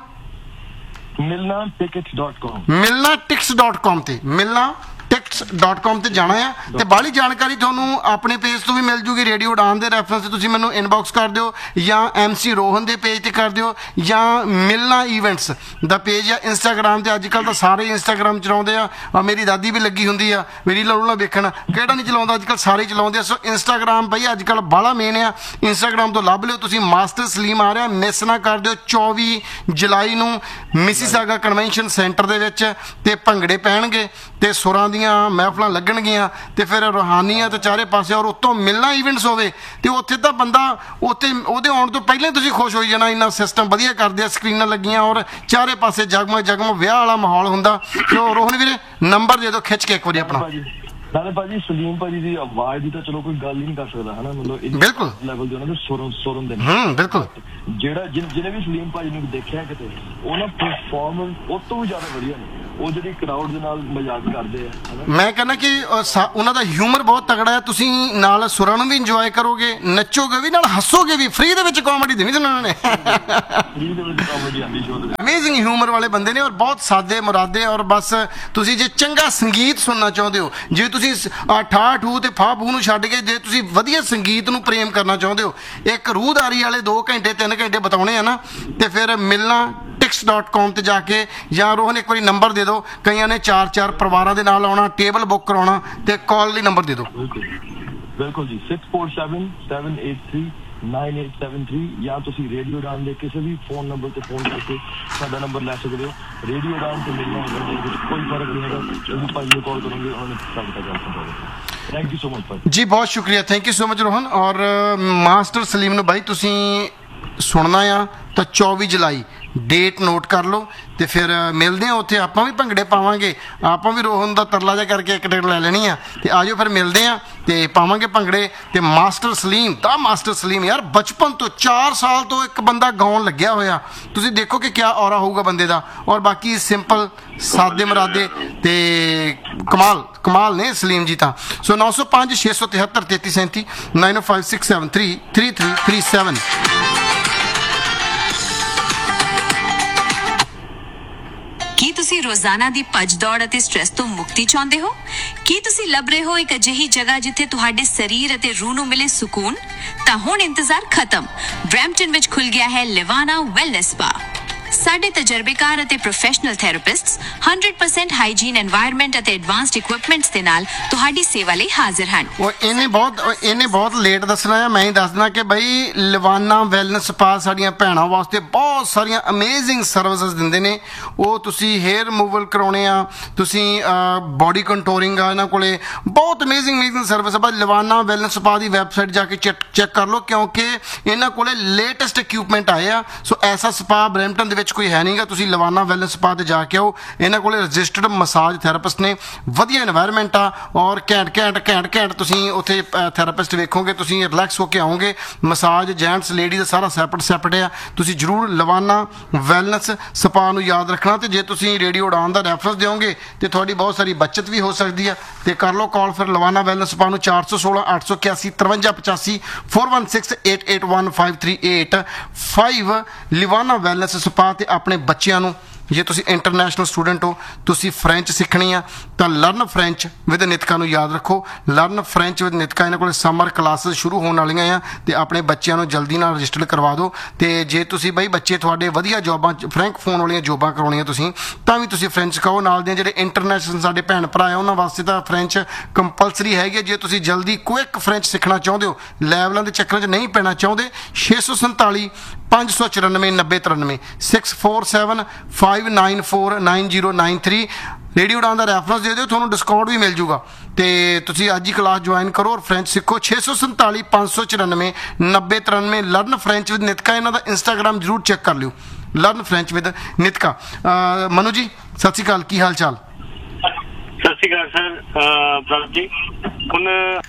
ਮਿਲਣਾ ਟਿਕਟਸ ਡਾਟ ਕਾਮ, ਮਿਲਣਾ ਟਿਕਟਸ ਡਾਟ ਕਾਮ ਤੇ ਮਿਲਣਾ ਟਿਕਟਸ ਡਾਟ ਕਾਮ ਤੇ ਜਾਣਾ ਆ। ਤੇ ਬਾਹਲੀ ਜਾਣਕਾਰੀ ਤੁਹਾਨੂੰ ਆਪਣੇ ਪੇਜ ਤੋਂ ਵੀ ਮਿਲ ਜੂਗੀ, ਰੇਡੀਓ ਉਡਾਨ ਦੇ ਰੈਫਰੈਂਸ ਤੇ ਤੁਸੀਂ ਮੈਨੂੰ ਇਨਬਾਕਸ ਕਰ ਦਿਓ, ਜਾਂ ਐਮ ਸੀ ਰੋਹਨ ਦੇ ਪੇਜ ਤੇ ਕਰ ਦਿਓ, ਜਾਂ ਮਿਲਣਾ ਈਵੈਂਟਸ ਦਾ ਪੇਜ ਆ ਇੰਸਟਾਗ੍ਰਾਮ ਤੇ। ਅੱਜ ਕੱਲ੍ਹ ਤਾਂ ਸਾਰੇ ਇੰਸਟਾਗ੍ਰਾਮ ਚਲਾਉਂਦੇ ਆ, ਮੇਰੀ ਦਾਦੀ ਵੀ ਲੱਗੀ ਹੁੰਦੀ ਆ ਮੇਰੀ ਲਾਉਣਾ ਵੇਖਣ, ਕਿਹੜਾ ਨਹੀਂ ਚਲਾਉਂਦਾ, ਅੱਜ ਕੱਲ੍ਹ ਸਾਰੇ ਚਲਾਉਂਦੇ ਆ। ਸੋ ਇੰਸਟਾਗ੍ਰਾਮ ਬਈ ਅੱਜ ਕੱਲ੍ਹ ਬਾਹਲਾ ਮੇਨ ਆ, ਇੰਸਟਾਗ੍ਰਾਮ ਤੋਂ ਲੱਭ ਲਿਓ ਤੁਸੀਂ। ਮਾਸਟਰ ਸਲੀਮ ਆ ਰਿਹਾ, ਮਿਸ ਨਾ ਕਰ ਦਿਓ। ਚੌਵੀ ਜੁਲਾਈ ਨੂੰ ਮਿਸੀਸਾਗਾ ਕਨਵੈਨਸ਼ਨ ਸੈਂਟਰ ਦੇ ਵਿੱਚ, ਤੇ ਭੰਗੜੇ ਪੈਣਗੇ ਤੇ ਸੁਰਾਂ ਦੀਆਂ ਮਹਿਫਲਾਂ ਲੱਗਣਗੀਆਂ, ਤੇ ਫਿਰ ਰੂਹਾਨੀਅਤ ਚਾਰੇ ਪਾਸੇ। ਔਰ ਉੱਤੋਂ ਮਿਲਣਾ ਈਵੈਂਟਸ ਹੋਵੇ ਤੇ ਉੱਥੇ ਤਾਂ ਬੰਦਾ ਉੱਥੇ ਉਹਦੇ ਆਉਣ ਤੋਂ ਪਹਿਲਾਂ ਤੁਸੀਂ ਖੁਸ਼ ਹੋਈ ਜਾਣਾ, ਇੰਨਾ ਸਿਸਟਮ ਵਧੀਆ ਕਰਦੇ ਆ, ਸਕਰੀਨਾਂ ਲੱਗੀਆਂ ਔਰ ਚਾਰੇ ਪਾਸੇ ਜਗਮਗ ਜਗਮਗ ਵਿਆਹ ਵਾਲਾ ਮਾਹੌਲ ਹੁੰਦਾ। ਸੋ ਰੋਹਨ ਵੀਰੇ ਨੰਬਰ ਦੇ ਦਿਓ ਖਿੱਚ ਕੇ ਇੱਕ ਵਾਰੀ ਆਪਣਾ। ਨਾਲੇ ਭਾਜੀ ਸਲੀਮ ਭਾਜੀ ਦੀ ਆਵਾਜ਼ ਦੀ ਤਾਂ ਚਲੋ ਕੋਈ ਗੱਲ ਹੀ ਨਹੀਂ ਕਰ ਸਕਦਾ, ਹਨਾ, ਮਤਲਬ ਬਿਲਕੁਲ ਲੈਵਲ ਦੇ ਉਹਨਾਂ ਦੇ ਸੁਰ ਸੁਰ ਹੁੰਦੇ ਨੇ। ਹੂੰ ਬਿਲਕੁਲ। ਜਿਹੜਾ ਜਿਹਨੇ ਵੀ ਸਲੀਮ ਭਾਜੀ ਨੂੰ ਦੇਖਿਆ ਕਿਤੇ, ਉਹਨਾਂ ਪਰਫਾਰਮੈਂਸ ਉਹ ਤੋਂ ਵੀ ਜ਼ਿਆਦਾ ਵਧੀਆ ਨੇ। ਉਹ ਜਿਹੜੀ ਕਰਾਊਡ ਦੇ ਨਾਲ ਮਜ਼ਾਕ ਕਰਦੇ ਆ, ਮੈਂ ਕਹਿੰਦਾ ਕਿ ਉਹਨਾਂ ਦਾ ਹਿਊਮਰ ਬਹੁਤ ਤਗੜਾ ਹੈ। ਤੁਸੀਂ ਨਾਲ ਸੁਰਾਂ ਨੂੰ ਵੀ ਇੰਜੋਏ ਕਰੋਗੇ, ਨੱਚੋਗੇ ਵੀ, ਨਾਲ ਹੱਸੋਗੇ ਵੀ। ਫ੍ਰੀ ਦੇ ਵਿੱਚ ਕਾਮੇਡੀ ਦੇਣੀ ਉਹਨਾਂ ਨੇ, ਫ੍ਰੀ ਦੇ ਵਿੱਚ ਕਾਮੇਡੀ ਆਂਦੀ ਸ਼ੋਅ ਦੇ। ਅਮੇਜ਼ਿੰਗ ਹਿਊਮਰ ਵਾਲੇ ਬੰਦੇ ਨੇ, ਔਰ ਬਹੁਤ ਸਾਦੇ ਮੁਰਾਦੇ। ਔਰ ਬਸ ਤੁਸੀਂ ਜੇ ਚੰਗਾ ਸੰਗੀਤ ਸੁਣਨਾ ਚਾਹੁੰਦੇ ਹੋ, ਜੇ ਤੁਸੀਂ ਠਾ ਠੂ ਤੇ ਫਾ ਫੂ ਨੂੰ ਛੱਡ ਕੇ ਜੇ ਤੁਸੀਂ ਵਧੀਆ ਸੰਗੀਤ ਨੂੰ ਪ੍ਰੇਮ ਕਰਨਾ ਚਾਹੁੰਦੇ ਹੋ, ਇੱਕ ਰੂਹਦਾਰੀ ਵਾਲੇ ਦੋ ਘੰਟੇ ਤਿੰਨ ਘੰਟੇ ਬਿਤਾਉਣੇ ਆ ਨਾ, ਤੇ ਫਿਰ ਮਿਲਣਾ ਟਿਕਸ ਡਾਟ ਕਾਮ ਤੇ ਜਾ ਕੇ, ਜਾਂ ਰੋਹਨ ਇੱਕ ਵਾਰੀ ਨੰਬਰ ਦੇ ਦਿਓ, ਕਈਆਂ ਨੇ ਚਾਰ ਚਾਰ ਪਰਿਵਾਰਾਂ ਦੇ ਨਾਲ ਆਉਣਾ, ਟੇਬਲ ਬੁੱਕ ਕਰਾਉਣਾ, ਤੇ ਕਾਲ ਲਈ ਨੰਬਰ ਦੇ ਦਿਓ। ਬਿਲਕੁਲ ਜੀ, six four seven seven eight three nine eight seven three, ਜਾਂ ਤੁਸੀਂ ਰੇਡੀਓ ਉਡਾਨ ਦੇ ਕਿਸੇ ਵੀ ਫੋਨ ਨੰਬਰ ਤੇ ਫੋਨ ਕਰਕੇ ਸਾਡਾ ਨੰਬਰ ਲੈ ਸਕਦੇ ਹੋ। ਰੇਡੀਓ ਉਡਾਨ ਤੇ ਮਿਲਣਾ ਹੋਵੇ ਵਿੱਚ ਕੋਈ ਫਰਕ ਨਹੀਂ ਹੈਗਾ, ਤੁਸੀਂ ਭਾਈ ਨੂੰ ਕਾਲ ਕਰੋਗੇ, ਉਹਨਾਂ ਨੇ ਤੁਹਾਡੇ ਤੱਕ ਗੱਲ ਪਹੁੰਚਾਉਣੀ। ਥੈਂਕ ਯੂ ਸੋ ਮਚ ਭਾਈ ਜੀ, ਬਹੁਤ ਸ਼ੁਕਰੀਆ, thank you so much Rohan. ਔਰ ਮਾਸਟਰ ਸਲੀਮ ਨੂੰ ਬਾਈ ਤੁਸੀਂ ਸੁਣਨਾ ਆ ਤਾਂ ਚੌਵੀ ਜੁਲਾਈ ਡੇਟ ਨੋਟ ਕਰ ਲਓ, ਤੇ ਫਿਰ ਮਿਲਦੇ ਹਾਂ ਉੱਥੇ। ਆਪਾਂ ਵੀ ਭੰਗੜੇ ਪਾਵਾਂਗੇ, ਆਪਾਂ ਵੀ ਰੋਹਨ ਦਾ ਤਰਲਾ ਜਿਹਾ ਕਰਕੇ ਇੱਕ ਟਿਕਟ ਲੈ ਲੈਣੀ ਆ, ਤੇ ਆਜੋ ਫਿਰ ਮਿਲਦੇ ਹਾਂ ਤੇ ਪਾਵਾਂਗੇ ਭੰਗੜੇ। ਤੇ ਮਾਸਟਰ ਸਲੀਮ ਦਾ ਮਾਸਟਰ ਸਲੀਮ ਯਾਰ ਬਚਪਨ ਤੋਂ ਚਾਰ ਸਾਲ ਤੋਂ ਇੱਕ ਬੰਦਾ ਗਾਉਣ ਲੱਗਿਆ ਹੋਇਆ, ਤੁਸੀਂ ਦੇਖੋ ਕਿ ਕਿਆ ਔਰਾ ਹੋਊਗਾ ਬੰਦੇ ਦਾ। ਔਰ ਬਾਕੀ ਸਿੰਪਲ ਸਾਦੇ ਮਰਾਦੇ ਤੇ ਕਮਾਲ ਕਮਾਲ ਨੇ ਸਲੀਮ ਜੀ ਤਾਂ। ਸੋ ਨੌ ਸੌ ਪੰਜ ਛੇ ਸੌ ਤਿਹੱਤਰ ਤੇਤੀ ਸੈਂਤੀ ਨਾਈਨ ਓ five six seven three three three three seven. ਕੀ ਤੁਸੀਂ ਰੋਜ਼ਾਨਾ ਦੀ ਭੱਜ ਦੌੜ ਅਤੇ ਸਟ੍ਰੈਸ ਤੋਂ ਮੁਕਤੀ ਚਾਹੁੰਦੇ ਹੋ? ਕੀ ਤੁਸੀਂ ਲੱਭ ਰਹੇ ਹੋ ਇੱਕ ਅਜਿਹੀ ਜਗ੍ਹਾ ਜਿੱਥੇ ਤੁਹਾਡੇ ਸਰੀਰ ਅਤੇ ਰੂਹ ਨੂੰ ਮਿਲੇ ਸਕੂਨ? ਤਾਂ ਹੁਣ ਇੰਤਜ਼ਾਰ ਖਤਮ, ਬਰੈਂਪਟਨ ਵਿੱਚ ਖੁੱਲ ਗਿਆ ਹੈ ਲਿਵਾਨਾ ਵੈਲਨੈਸ ਸਪਾ। ਸਾਡੇ ਤਜਰਬੇਕਾਰ ਅਤੇ ਪ੍ਰੋਫੈਸ਼ਨਲ ਥੈਰੇਪਿਸਟਸ ਸੌ ਪਰਸੈਂਟ ਹਾਈਜੀਨ এনवायरमेंट ਅਤੇ ਐਡਵਾਂਸਡ ਇਕਵਿਪਮੈਂਟਸ ਦੇ ਨਾਲ ਤੁਹਾਡੀ ਸੇਵਾ ਲਈ ਹਾਜ਼ਰ ਹਨ। ਉਹ ਇਹਨੇ ਬਹੁਤ ਇਹਨੇ ਬਹੁਤ ਲੇਟ ਦੱਸਣਾ ਹੈ, ਮੈਂ ਹੀ ਦੱਸਦਾ ਕਿ ਬਈ ਲਿਵਾਨਾ ਵੈਲਨੈਸ ਸਪਾ ਸਾਡੀਆਂ ਭੈਣਾਂ ਵਾਸਤੇ ਬਹੁਤ ਸਾਰੀਆਂ ਅਮੇਜ਼ਿੰਗ ਸਰਵਿਸਿਜ਼ ਦਿੰਦੇ ਨੇ। ਉਹ ਤੁਸੀਂ ਹੇਅਰ ਰਿਮੂਵਲ ਕਰਾਉਣੇ ਆ, ਤੁਸੀਂ ਬੋਡੀ ਕੰਟੋਰਿੰਗ ਆ, ਇਹਨਾਂ ਕੋਲੇ ਬਹੁਤ ਅਮੇਜ਼ਿੰਗ ਅਮੇਜ਼ਿੰਗ ਸਰਵਿਸ ਆ। ਬਸ ਲਿਵਾਨਾ ਵੈਲਨੈਸ ਸਪਾ ਦੀ ਵੈਬਸਾਈਟ ਜਾ ਕੇ ਚੈੱਕ ਚੈੱਕ ਕਰ ਲਓ, ਕਿਉਂਕਿ ਇਹਨਾਂ ਕੋਲੇ ਲੇਟੈਸਟ ਇਕਵਿਪਮੈਂਟ ਆਏ ਆ। ਸੋ ਐਸਾ ਸਪਾ ਬਰੈਂਪਟਨ ਦੇ ਵਿੱਚ ਕੋਈ ਹੈ ਨਹੀਂਗਾ, ਤੁਸੀਂ ਲਿਵਾਨਾ ਵੈਲਨੈਸ ਸਪਾ ਤੇ ਜਾ ਕੇ ਆਓ। ਇਹਨਾਂ ਕੋਲੇ ਰਜਿਸਟਰਡ ਮਸਾਜ ਥੈਰੇਪਿਸਟ ਨੇ, ਵਧੀਆ এনवायरमेंट ਆ, ਔਰ ਘੈਂਟ ਘੈਂਟ ਘੈਂਟ ਘੈਂਟ ਤੁਸੀਂ ਉੱਥੇ ਥੈਰੇਪਿਸਟ ਵੇਖੋਗੇ, ਤੁਸੀਂ ਰਿਲੈਕਸ ਹੋ ਕੇ ਆਓਗੇ। ਮਸਾਜ ਜੈਂਟਸ ਲੇਡੀ ਦਾ ਸਾਰਾ ਸੈਪਰੇਟ ਸੈਪਰੇਟ ਆ। ਤੁਸੀਂ ਜ਼ਰੂਰ ਲਿਵਾਨਾ ਵੈਲਨੈਸ ਸਪਾ ਨੂੰ ਯਾਦ ਰੱਖਣਾ, ਤੇ ਜੇ ਤੁਸੀਂ ਰੇਡੀਓ ਉਡਾਨ ਦਾ ਰੈਫਰੈਂਸ ਦਿਓਗੇ ਤੇ ਤੁਹਾਡੀ ਬਹੁਤ ਸਾਰੀ ਬੱਚਤ ਵੀ ਹੋ ਸਕਦੀ ਆ। ਤੇ ਕਰ ਲਓ ਕਾਲ ਫਿਰ ਲਿਵਾਨਾ ਵੈਲਨੈਸ ਸਪਾ ਨੂੰ ਚਾਰ ਸੌ ਸੋਲਾਂ ਅੱਠ ਸੌ ਇਕਿਆਸੀ ਤਰਵੰਜਾ ਪਚਾਸੀ four one six eight eight one five three eight five. ਲਿਵਾਨਾ wellness spa. ਤੇ ਆਪਣੇ ਬੱਚਿਆਂ ਨੂੰ, ਜੇ ਤੁਸੀਂ ਇੰਟਰਨੈਸ਼ਨਲ ਸਟੂਡੈਂਟ ਹੋ, ਤੁਸੀਂ ਫਰੈਂਚ ਸਿੱਖਣੀ ਆ ਤਾਂ ਲਰਨ ਫਰੈਂਚ ਵਿਦ ਨਿਤਕਾ ਨੂੰ ਯਾਦ ਰੱਖੋ। ਲਰਨ ਫਰੈਂਚ ਵਿਦ ਨਿਤਕਾ, ਇਹਨਾਂ ਕੋਲ ਸਮਰ ਕਲਾਸਿਸ ਸ਼ੁਰੂ ਹੋਣ ਵਾਲੀਆਂ ਆ, ਤੇ ਆਪਣੇ ਬੱਚਿਆਂ ਨੂੰ ਜਲਦੀ ਨਾਲ ਰਜਿਸਟਰ ਕਰਵਾ ਦਿਓ। ਤੇ ਜੇ ਤੁਸੀਂ ਬਈ ਬੱਚੇ ਤੁਹਾਡੇ ਵਧੀਆ ਜੋਬਾਂ ਫਰੈਂਕ ਫੋਨ ਵਾਲੀਆਂ ਜੋਬਾਂ ਕਰਾਉਣੀਆਂ ਤੁਸੀਂ, ਤਾਂ ਵੀ ਤੁਸੀਂ ਫਰੈਂਚ ਸਿਖਾਓ। ਨਾਲ ਦੇ ਜਿਹੜੇ ਇੰਟਰਨੈਸ਼ਨਲ ਸਾਡੇ ਭੈਣ ਭਰਾ ਆ, ਉਹਨਾਂ ਵਾਸਤੇ ਤਾਂ ਫਰੈਂਚ ਕੰਪਲਸਰੀ ਹੈਗੀ। ਜੇ ਤੁਸੀਂ ਜਲਦੀ ਕੁਇਕ ਫਰੈਂਚ ਸਿੱਖਣਾ ਚਾਹੁੰਦੇ ਹੋ, ਲੈਵਲਾਂ ਦੇ ਚੱਕਰਾਂ 'ਚ ਨਹੀਂ ਪੈਣਾ ਚਾਹੁੰਦੇ, ਛੇ ਸੌ ਸੰਤਾਲੀ ਪੰਜ ਸੌ ਚੁਰਾਨਵੇਂ ਨੱਬੇ ਤਰਾਨਵੇਂ six four seven five nine four nine zero nine three. Radio ਉਡਾਨ ਦਾ ਰੈਫਰੈਂਸ ਦੇ ਦਿਓ, ਤੁਹਾਨੂੰ ਡਿਸਕਾਊਂਟ ਵੀ ਮਿਲ ਜੂਗਾ। ਤੇ ਤੁਸੀਂ ਅੱਜ ਹੀ ਕਲਾਸ ਜੁਆਇਨ ਕਰੋ ਔਰ ਫਰੈਂਚ ਸਿੱਖੋ। ਛੇ ਸੌ ਸੰਤਾਲੀ ਪੰਜ ਸੌ ਚੁਰਾਨਵੇਂ ਨੱਬੇ ਤਰਾਨਵੇਂ। ਲਰਨ ਫਰੈਂਚ ਵਿਦ ਨਿਤਕਾ, ਇਹਨਾਂ ਦਾ ਇੰਸਟਾਗ੍ਰਾਮ ਜ਼ਰੂਰ ਚੈੱਕ ਕਰ ਲਿਓ, ਲਰਨ ਫਰੈਂਚ ਵਿਦ ਨਿਤਕਾ। ਮਨੂ ਜੀ ਸਤਿ ਸ਼੍ਰੀ ਅਕਾਲ, ਕੀ ਹਾਲ ਚਾਲ? ਸਤਿ ਸ਼੍ਰੀ ਅਕਾਲ ਸਰ ਪ੍ਰਭ ਜੀ। ਹੁਣ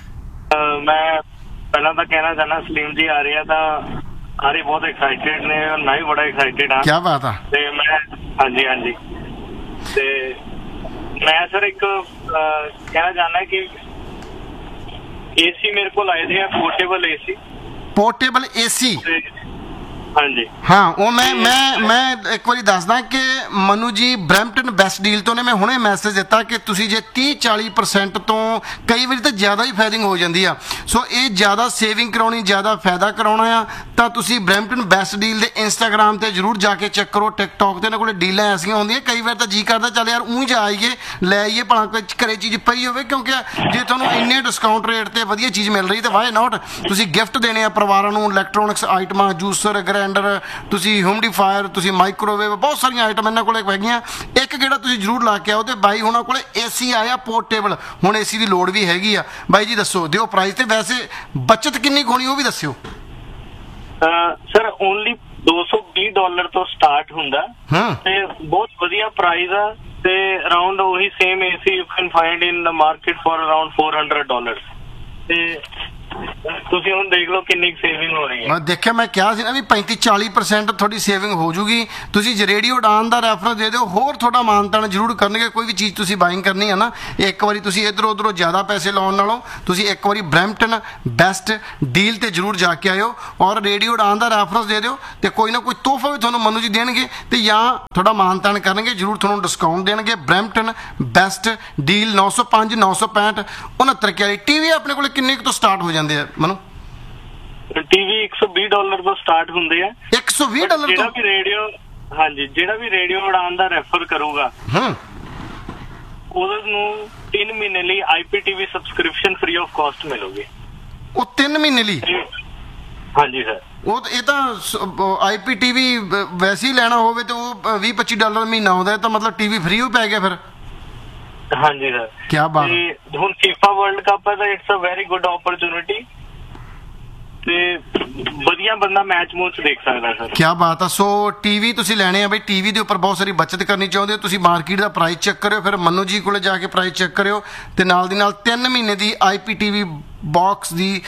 ਮੈਂ ਪਹਿਲਾਂ ਤਾਂ ਕਹਿਣਾ ਚਾਹੁੰਦਾ, ਸਲੀਮ ਜੀ ਆ ਰਹੇ ਆ ਤਾਂ ਸਾਰੇ ਬਹੁਤ ਐਕਸਾਈਟਿਡ ਨੇ, ਮੈਂ ਵੀ ਬੜਾ ਐਕਸਾਈਟਿਡ ਹਾਂ। ਕੀ ਬਾਤ ਆ। ਤੇ ਮੈਂ ਹਾਂਜੀ ਹਾਂਜੀ ਤੇ ਮੈਂ ਸਰ ਇੱਕ ਕਹਿਣਾ ਚਾਹੁੰਦਾ ਕਿ ਏਸੀ ਮੇਰੇ ਕੋਲ ਆਏ थे पोर्टेबल एसी पोर्टेबल एसी ਹਾਂਜੀ ਹਾਂ ਉਹ ਮੈਂ ਮੈਂ ਮੈਂ ਇੱਕ ਵਾਰੀ ਦੱਸਦਾ ਕਿ ਮਨੂ ਜੀ ਬਰੈਂਪਟਨ ਬੈਸਟ ਡੀਲ ਤੋਂ ਨੇ ਮੈਂ ਹੁਣੇ ਮੈਸੇਜ ਦਿੱਤਾ ਕਿ ਤੁਸੀਂ ਜੇ ਤੀਹ ਚਾਲੀ ਪਰਸੈਂਟ ਤੋਂ ਕਈ ਵਾਰੀ ਤਾਂ ਜ਼ਿਆਦਾ ਹੀ ਫਾਇਦਿੰਗ ਹੋ ਜਾਂਦੀ ਆ। ਸੋ ਇਹ ਜ਼ਿਆਦਾ ਸੇਵਿੰਗ ਕਰਾਉਣੀ, ਜ਼ਿਆਦਾ ਫਾਇਦਾ ਕਰਾਉਣਾ ਆ ਤਾਂ ਤੁਸੀਂ ਬਰੈਂਪਟਨ ਬੈਸਟ ਡੀਲ ਦੇ ਇੰਸਟਾਗ੍ਰਾਮ ਤੇ ਜ਼ਰੂਰ ਜਾ ਕੇ ਚੈੱਕ ਕਰੋ। ਟਿਕਟੌਕ ਤੇ ਇਹਨਾਂ ਕੋਲ ਡੀਲਾਂ ਐਸੀਆਂ ਹੁੰਦੀਆਂ, ਕਈ ਵਾਰ ਤਾਂ ਜੀ ਕਰਦਾ ਚੱਲ ਯਾਰ ਊਂ ਜਾ ਆਈਏ ਲੈ ਆਈਏ, ਭਲਾ ਕੋਈ ਘਰੇ ਚੀਜ਼ ਪਈ ਹੋਵੇ, ਕਿਉਂਕਿ ਜੇ ਤੁਹਾਨੂੰ ਇੰਨੇ ਡਿਸਕਾਊਂਟ ਰੇਟ ਤੇ ਵਧੀਆ ਚੀਜ਼ ਮਿਲ ਰਹੀ ਤਾਂ ਵਾਈ ਨਾਟ। ਤੁਸੀਂ ਗਿਫਟ ਦੇਣੇ ਆ ਪਰਿਵਾਰਾਂ ਨੂੰ, ਇਲੈਕਟ੍ਰੋਨਿਕਸ ਆਈਟਮਾਂ, ਜੂਸਰ, ਗ੍ਰੈਂਡਰ, ਤੁਸੀਂ ਹਿਊਮਿਡੀਫਾਇਰ, ਤੁਸੀਂ ਮਾਈਕ੍ਰੋਵੇਵ, ਬਹੁਤ ਸਾਰੀਆਂ ਆਈਟਮ ਇਹਨਾਂ ਕੋਲ ਹੈਗੀਆਂ। ਇੱਕ ਗੇੜਾ ਤੁਸੀਂ ਜ਼ਰੂਰ ਲਾ ਕੇ ਆਓ। ਤੇ ਬਾਈ ਹੁਣਾਂ ਕੋਲ ਏਸੀ ਆਇਆ ਪੋਰਟੇਬਲ, ਹੁਣ ਏਸੀ ਦੀ ਲੋੜ ਵੀ ਹੈਗੀ ਆ। ਬਾਈ ਜੀ ਦੱਸੋ, ਦਿਓ ਪ੍ਰਾਈਸ, ਤੇ ਵੈਸੇ ਬੱਚਤ ਕਿੰਨੀ ਕੁ ਹੋਣੀ ਉਹ ਵੀ ਦੱਸਿਓ। ਸਰ ਓਨਲੀ ਦੋ ਸੌ ਵੀਹ ਡਾਲਰ ਤੋਂ ਸਟਾਰਟ ਹੁੰਦਾ ਤੇ ਬਹੁਤ ਵਧੀਆ ਪ੍ਰਾਈਸ ਆ। ਤੇ ਅਰਾਊਂਡ ਉਹੀ same AC you can find in the market for around four hundred dollar. ਤੇ ਤੁਸੀਂ ਹੁਣ ਦੇਖ ਲਓ ਕਿੰਨੀ ਸੇਵਿੰਗ ਹੋ ਰਹੀ ਹੈ। ਮੈਂ ਦੇਖਿਆ, ਮੈਂ ਕਿਹਾ ਸੀ ਨਾ ਵੀ ਪੈਂਤੀ ਚਾਲੀ ਪਰਸੈਂਟ ਤੁਹਾਡੀ ਸੇਵਿੰਗ ਹੋ ਜੂਗੀ। ਤੁਸੀਂ ਜੇ ਰੇਡੀਓ ਉਡਾਨ ਦਾ ਰੈਫਰੈਂਸ ਦੇ ਦਿਓ, ਹੋਰ ਤੁਹਾਡਾ ਮਾਨਤਾਨ ਜ਼ਰੂਰ ਕਰਨਗੇ। ਕੋਈ ਵੀ ਚੀਜ਼ ਤੁਸੀਂ ਬਾਇੰਗ ਕਰਨੀ ਹੈ ਨਾ, ਇੱਕ ਵਾਰੀ ਤੁਸੀਂ ਇੱਧਰੋਂ ਉੱਧਰੋਂ ਜ਼ਿਆਦਾ ਪੈਸੇ ਲਾਉਣ ਨਾਲੋਂ ਤੁਸੀਂ ਇੱਕ ਵਾਰੀ ਬਰੈਂਪਟਨ ਬੈਸਟ ਡੀਲ ਤੇ ਜ਼ਰੂਰ ਜਾ ਕੇ ਆਇਓ ਔਰ ਰੇਡੀਓ ਉਡਾਨ ਦਾ ਰੈਫਰੈਂਸ ਦੇ ਦਿਓ। ਤੇ ਕੋਈ ਨਾ ਕੋਈ ਤੋਹਫਾ ਵੀ ਤੁਹਾਨੂੰ ਮਨੂ ਜੀ ਦੇਣਗੇ, ਤੇ ਜਾਂ ਤੁਹਾਡਾ ਮਾਨਤਾਨ ਕਰਨਗੇ, ਜ਼ਰੂਰ ਤੁਹਾਨੂੰ ਡਿਸਕਾਊਂਟ ਦੇਣਗੇ। ਬਰੈਂਪਟਨ ਬੈਸਟ ਡੀਲ ਨੌ ਸੌ ਪੰਜ ਨੌ ਸੌ ਪੈਂਹਠ ਉਨੱਤਰ ਇਕਿਆਲੀ। ਟੀ ਵੀ ਆਪਣੇ ਕੋਲ ਕਿੰਨੇ ਕੁ ਤੋਂ ਸਟਾਰਟ ਹੋ ਜਾਂਦੇ ਆ ਮਨੂ? ਟੀਵੀ ਇੱਕ ਸੌ ਵੀਹ ਡਾਲਰ ਤੋਂ ਸਟਾਰਟ ਹੁੰਦੇ ਆ। ਇੱਕ ਸੌ ਵੀਹ ਡਾਲਰ ਜਿਹੜਾ ਵੀ ਰੇਡੀਓ ਹਾਂਜੀ, ਜਿਹੜਾ ਵੀ ਰੇਡੀਓ ਉਡਾਨ ਦਾ ਰੈਫਰ ਕਰੂਗਾ ਹੂੰ ਉਹਦੇ ਨੂੰ ਤਿੰਨ ਮਹੀਨੇ ਲਈ IPTV subscription free of cost ਮਿਲੂਗੀ। ਉਹ ਤਿੰਨ ਮਹੀਨੇ ਲਈ? ਹਾਂਜੀ ਸਰ। ਉਹ ਇਹ ਤਾਂ ਆਈਪੀਟੀਵੀ ਵੈਸੇ ਹੀ ਲੈਣਾ ਹੋਵੇ ਤੇ ਉਹ ਵੀਹ ਪੱਚੀ ਡਾਲਰ ਮਹੀਨਾ ਆਉਂਦਾ, ਤਾਂ ਮਤਲਬ ਟੀਵੀ ਫ੍ਰੀ ਹੋ ਪੈ ਗਿਆ ਫਿਰ? ਹਾਂਜੀ ਸਰ। ਕੀ ਬਾਤ। ਤੇ ਹੁਣ ਫੀਫਾ ਵਰਲਡ ਕੱਪ ਹੈ ਤਾਂ it's a very good opportunity ਤੇ ਵਧੀਆ ਬੰਦਾ ਮੈਚ ਮੂਚ ਦੇਖ ਸਕਦਾ ਸਰ। ਕੀ ਬਾਤ ਆ। ਸੋ ਟੀਵੀ ਤੁਸੀਂ ਲੈਣੇ ਆ ਬਈ, ਟੀਵੀ ਦੇ ਉੱਪਰ ਬਹੁਤ ਸਾਰੀ ਬੱਚਤ ਕਰਨੀ ਚਾਹੁੰਦੇ ਹੋ ਤੁਸੀਂ, ਮਾਰਕੀਟ ਦਾ ਪ੍ਰਾਈਸ ਚੈੱਕ ਕਰਿਓ, ਫਿਰ ਮੰਨੂ ਜੀ ਕੋਲੇ ਜਾ ਕੇ ਪ੍ਰਾਈਸ ਚੈੱਕ ਕਰਿਓ, ਤੇ ਨਾਲ ਦੀ ਨਾਲ ਤਿੰਨ ਮਹੀਨੇ ਦੀ ਆਈਪੀਟੀਵੀ ਬਾਕਸ ਦੀ